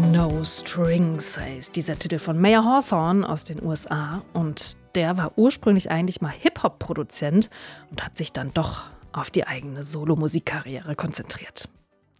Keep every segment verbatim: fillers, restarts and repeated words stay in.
No Strings heißt dieser Titel von Mayer Hawthorne aus den U S A. Und der war ursprünglich eigentlich mal Hip-Hop-Produzent und hat sich dann doch auf die eigene Solomusikkarriere konzentriert.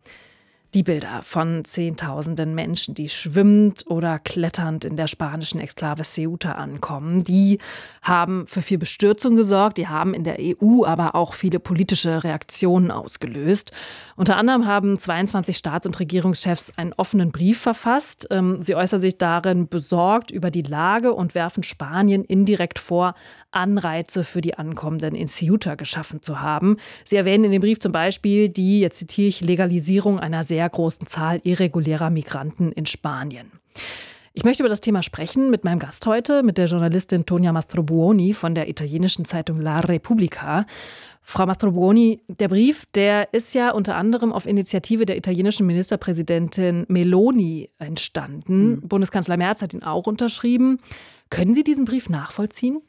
Die Bilder von Zehntausenden Menschen, die schwimmend oder kletternd in der spanischen Exklave Ceuta ankommen, die haben für viel Bestürzung gesorgt, die haben in der E U aber auch viele politische Reaktionen ausgelöst. Unter anderem haben zweiundzwanzig Staats- und Regierungschefs einen offenen Brief verfasst. Sie äußern sich darin besorgt über die Lage und werfen Spanien indirekt vor, Anreize für die Ankommenden in Ceuta geschaffen zu haben. Sie erwähnen in dem Brief zum Beispiel die, jetzt zitiere ich, Legalisierung einer sehr großen Zahl irregulärer Migranten in Spanien. Ich möchte über das Thema sprechen mit meinem Gast heute, mit der Journalistin Tonia Mastrobuoni von der italienischen Zeitung La Repubblica. Frau Mastrobuoni, der Brief, der ist ja unter anderem auf Initiative der italienischen Ministerpräsidentin Meloni entstanden. Mhm. Bundeskanzler Merz hat ihn auch unterschrieben. Können Sie diesen Brief nachvollziehen?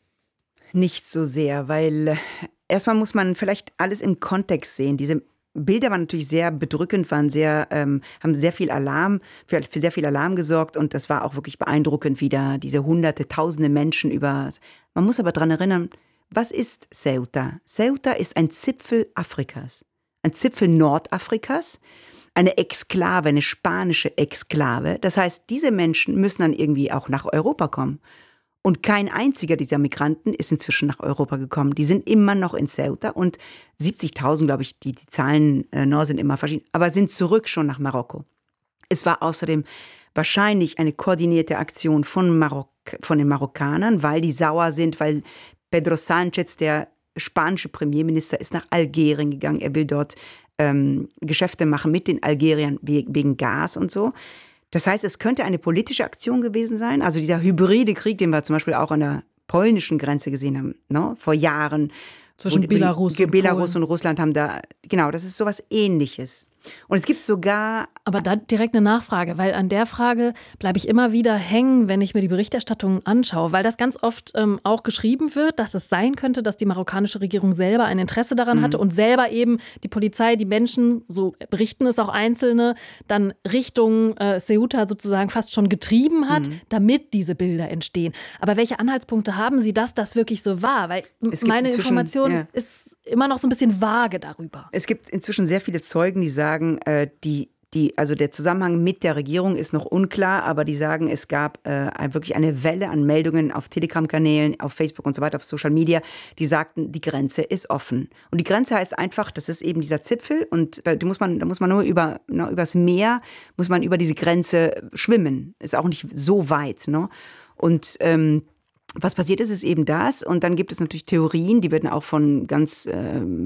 Nicht so sehr, weil erstmal muss man vielleicht alles im Kontext sehen. Diese Bilder waren natürlich sehr bedrückend, waren sehr, ähm, haben sehr viel Alarm, für, für sehr viel Alarm gesorgt und das war auch wirklich beeindruckend, wie da diese hunderte, tausende Menschen über. Man muss aber daran erinnern, was ist Ceuta? Ceuta ist ein Zipfel Afrikas, ein Zipfel Nordafrikas, eine Exklave, eine spanische Exklave. Das heißt, diese Menschen müssen dann irgendwie auch nach Europa kommen. Und kein einziger dieser Migranten ist inzwischen nach Europa gekommen. Die sind immer noch in Ceuta und siebzigtausend, glaube ich, die, die Zahlen äh, no, sind immer verschieden, aber sind zurück schon nach Marokko. Es war außerdem wahrscheinlich eine koordinierte Aktion von, Marok- von den Marokkanern, weil die sauer sind, weil Pedro Sánchez, der spanische Premierminister, ist nach Algerien gegangen. Er will dort ähm, Geschäfte machen mit den Algeriern wegen Gas und so. Das heißt, es könnte eine politische Aktion gewesen sein. Also dieser hybride Krieg, den wir zum Beispiel auch an der polnischen Grenze gesehen haben, ne, vor Jahren. Zwischen wo, Belarus, wo und, Belarus Polen. und Russland haben da, genau, das ist sowas Ähnliches. Und es gibt sogar... Aber da direkt eine Nachfrage, weil an der Frage bleibe ich immer wieder hängen, wenn ich mir die Berichterstattung anschaue, weil das ganz oft ähm, auch geschrieben wird, dass es sein könnte, dass die marokkanische Regierung selber ein Interesse daran mhm. hatte und selber eben die Polizei, die Menschen, so berichten es auch Einzelne, dann Richtung äh, Ceuta sozusagen fast schon getrieben hat, mhm. damit diese Bilder entstehen. Aber welche Anhaltspunkte haben Sie, dass das wirklich so war? Weil meine Information ja. ist immer noch so ein bisschen vage darüber. Es gibt inzwischen sehr viele Zeugen, die sagen, die, die, also der Zusammenhang mit der Regierung ist noch unklar, aber die sagen, es gab äh, wirklich eine Welle an Meldungen auf Telegram-Kanälen, auf Facebook und so weiter, auf Social Media, die sagten, die Grenze ist offen. Und die Grenze heißt einfach, das ist eben dieser Zipfel und da muss man, da muss man nur über, ne, übers Meer, muss man über diese Grenze schwimmen. Ist auch nicht so weit, ne? Und ähm, was passiert ist, ist eben das. Und dann gibt es natürlich Theorien, die werden auch von ganz äh,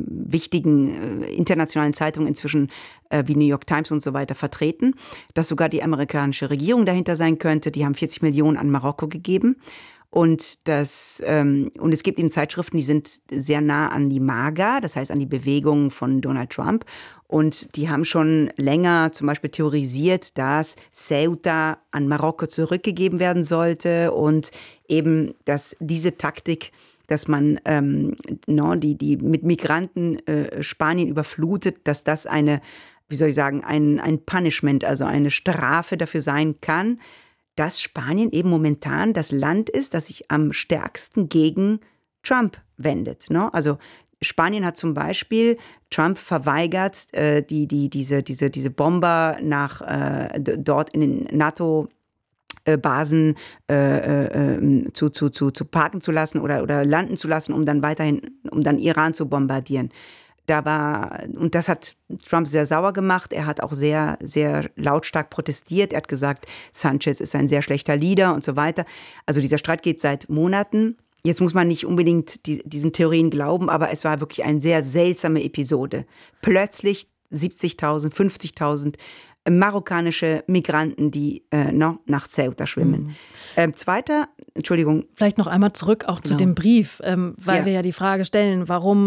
wichtigen äh, internationalen Zeitungen inzwischen äh, wie New York Times und so weiter vertreten, dass sogar die amerikanische Regierung dahinter sein könnte. Die haben vierzig Millionen an Marokko gegeben. Und, das, ähm, und es gibt eben Zeitschriften, die sind sehr nah an die MAGA, das heißt an die Bewegung von Donald Trump. Und die haben schon länger zum Beispiel theorisiert, dass Ceuta an Marokko zurückgegeben werden sollte und eben, dass diese Taktik, dass man ähm, no, die, die mit Migranten äh, Spanien überflutet, dass das eine, wie soll ich sagen, ein, ein Punishment, also eine Strafe dafür sein kann, dass Spanien eben momentan das Land ist, das sich am stärksten gegen Trump wendet. Ne? Also Spanien hat zum Beispiel Trump verweigert, äh, die, die, diese, diese, diese Bomber nach äh, dort in den NATO Basen äh, äh, zu, zu, zu, zu parken zu lassen oder, oder landen zu lassen, um dann weiterhin, um dann Iran zu bombardieren. Da war, und das hat Trump sehr sauer gemacht. Er hat auch sehr, sehr lautstark protestiert. Er hat gesagt, Sanchez ist ein sehr schlechter Leader und so weiter. Also dieser Streit geht seit Monaten. Jetzt muss man nicht unbedingt die, diesen Theorien glauben, aber es war wirklich eine sehr seltsame Episode. Plötzlich siebzigtausend, fünfzigtausend marokkanische Migranten, die äh, no, nach Ceuta schwimmen. Mhm. Ähm, zweiter, Entschuldigung. Vielleicht noch einmal zurück auch genau. zu dem Brief, ähm, weil ja. wir ja die Frage stellen, warum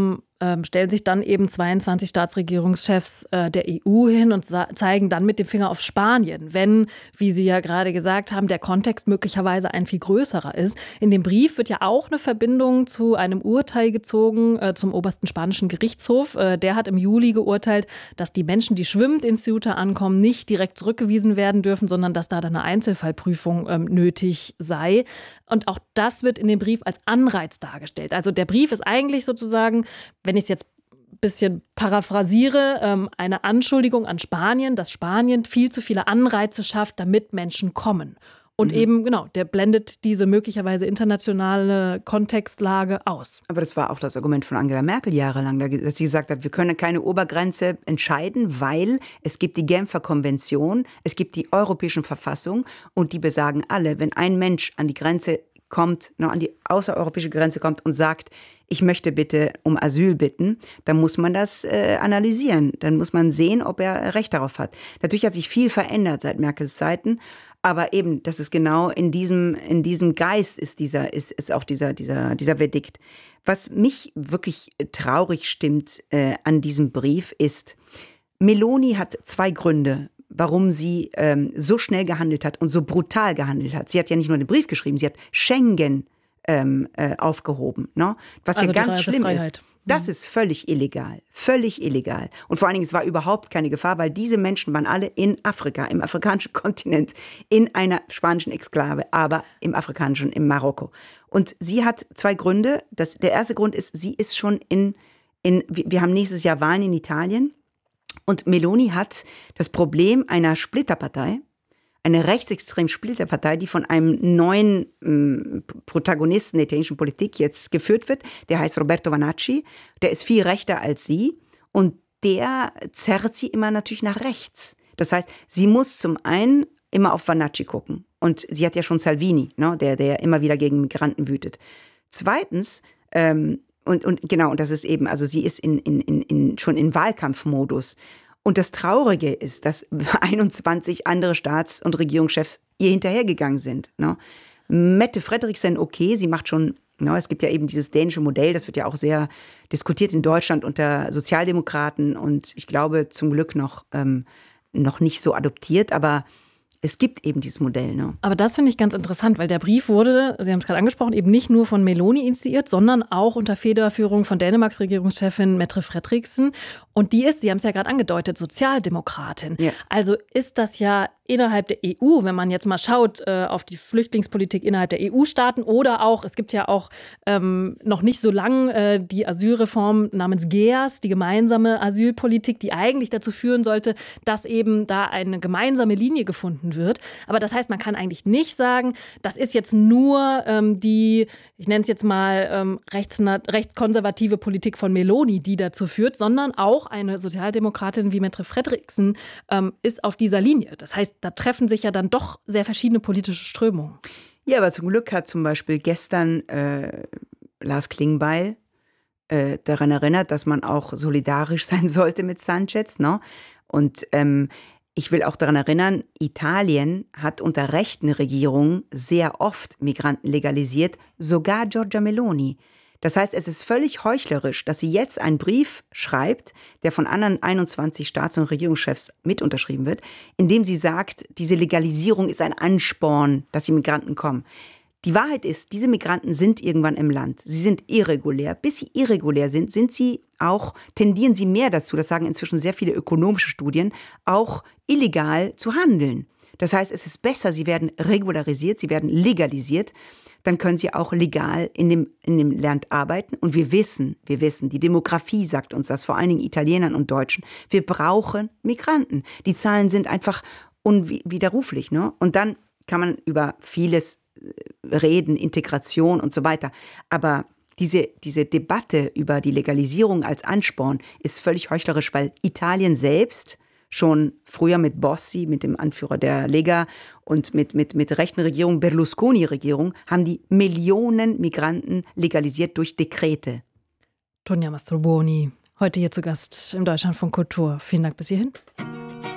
ähm, stellen sich dann eben zweiundzwanzig Staatsregierungschefs äh, der E U hin und sa- zeigen dann mit dem Finger auf Spanien, wenn, wie Sie ja gerade gesagt haben, der Kontext möglicherweise ein viel größerer ist. In dem Brief wird ja auch eine Verbindung zu einem Urteil gezogen äh, zum obersten spanischen Gerichtshof. Äh, der hat im Juli geurteilt, dass die Menschen, die schwimmend in Ceuta ankommen, nicht direkt zurückgewiesen werden dürfen, sondern dass da dann eine Einzelfallprüfung ähm, nötig sei. Und auch das wird in dem Brief als Anreiz dargestellt. Also der Brief ist eigentlich sozusagen, wenn ich es jetzt ein bisschen paraphrasiere, ähm, eine Anschuldigung an Spanien, dass Spanien viel zu viele Anreize schafft, damit Menschen kommen. Und mhm. eben, genau, der blendet diese möglicherweise internationale Kontextlage aus. Aber das war auch das Argument von Angela Merkel jahrelang, dass sie gesagt hat, wir können keine Obergrenze entscheiden, weil es gibt die Genfer Konvention, es gibt die europäischen Verfassung und die besagen alle, wenn ein Mensch an die Grenze kommt, noch an die außereuropäische Grenze kommt und sagt, ich möchte bitte um Asyl bitten, dann muss man das äh, analysieren. Dann muss man sehen, ob er Recht darauf hat. Natürlich hat sich viel verändert seit Merkels Zeiten. Aber eben, das ist genau in diesem, in diesem Geist ist dieser, ist, ist auch dieser, dieser, dieser Verdikt. Was mich wirklich traurig stimmt äh, an diesem Brief ist, Meloni hat zwei Gründe, warum sie ähm, so schnell gehandelt hat und so brutal gehandelt hat. Sie hat ja nicht nur den Brief geschrieben, sie hat Schengen ähm, äh, aufgehoben, ne? Was also ja ganz schlimm ist. Das ist völlig illegal, völlig illegal. Und vor allen Dingen, es war überhaupt keine Gefahr, weil diese Menschen waren alle in Afrika, im afrikanischen Kontinent, in einer spanischen Exklave, aber im afrikanischen, im Marokko. Und sie hat zwei Gründe. Das, der erste Grund ist, sie ist schon in, in, wir haben nächstes Jahr Wahlen in Italien. Und Meloni hat das Problem einer Splitterpartei, eine rechtsextrem Splitterpartei, die von einem neuen ähm, Protagonisten der italienischen Politik jetzt geführt wird. Der heißt Roberto Vanacci. Der ist viel rechter als sie und der zerrt sie immer natürlich nach rechts. Das heißt, sie muss zum einen immer auf Vanacci gucken. Und sie hat ja schon Salvini, ne, der, der immer wieder gegen Migranten wütet. Zweitens, ähm, und, und genau, und das ist eben, also sie ist in, in, in, in, schon in Wahlkampfmodus. Und das Traurige ist, dass einundzwanzig andere Staats- und Regierungschefs ihr hinterhergegangen sind. Ne? Mette Frederiksen, okay, sie macht schon, ne, es gibt ja eben dieses dänische Modell, das wird ja auch sehr diskutiert in Deutschland unter Sozialdemokraten und ich glaube zum Glück noch, ähm, noch nicht so adoptiert, aber es gibt eben dieses Modell. Ne? Aber das finde ich ganz interessant, weil der Brief wurde, Sie haben es gerade angesprochen, eben nicht nur von Meloni initiiert, sondern auch unter Federführung von Dänemarks Regierungschefin Mette Frederiksen. Und die ist, Sie haben es ja gerade angedeutet, Sozialdemokratin. Ja. Also ist das ja innerhalb der E U, wenn man jetzt mal schaut äh, auf die Flüchtlingspolitik innerhalb der E U-Staaten oder auch, es gibt ja auch ähm, noch nicht so lang äh, die Asylreform namens G E A S, die gemeinsame Asylpolitik, die eigentlich dazu führen sollte, dass eben da eine gemeinsame Linie gefunden wird. Aber das heißt, man kann eigentlich nicht sagen, das ist jetzt nur ähm, die, ich nenne es jetzt mal ähm, rechts, rechtskonservative Politik von Meloni, die dazu führt, sondern auch eine Sozialdemokratin wie Mette Frederiksen ähm, ist auf dieser Linie. Das heißt, da treffen sich ja dann doch sehr verschiedene politische Strömungen. Ja, aber zum Glück hat zum Beispiel gestern äh, Lars Klingbeil äh, daran erinnert, dass man auch solidarisch sein sollte mit Sanchez. Ne? Und ähm, ich will auch daran erinnern, Italien hat unter rechten Regierungen sehr oft Migranten legalisiert, sogar Giorgia Meloni. Das heißt, es ist völlig heuchlerisch, dass sie jetzt einen Brief schreibt, der von anderen einundzwanzig Staats- und Regierungschefs mit unterschrieben wird, in dem sie sagt, diese Legalisierung ist ein Ansporn, dass die Migranten kommen. Die Wahrheit ist, diese Migranten sind irgendwann im Land. Sie sind irregulär. Bis sie irregulär sind, sind sie auch, tendieren sie mehr dazu, das sagen inzwischen sehr viele ökonomische Studien, auch illegal zu handeln. Das heißt, es ist besser, sie werden regularisiert, sie werden legalisiert. Dann können sie auch legal in dem, in dem Land arbeiten. Und wir wissen, wir wissen, die Demografie sagt uns das, vor allen Dingen Italienern und Deutschen. Wir brauchen Migranten. Die Zahlen sind einfach unwiderruflich. Ne? Und dann kann man über vieles reden, Integration und so weiter. Aber diese, diese Debatte über die Legalisierung als Ansporn ist völlig heuchlerisch, weil Italien selbst schon früher mit Bossi, mit dem Anführer der Lega und mit, mit, mit rechten Regierungen, Berlusconi-Regierung, haben die Millionen Migranten legalisiert durch Dekrete. Tonja Mastroboni, heute hier zu Gast im Deutschlandfunk Kultur. Vielen Dank bis hierhin.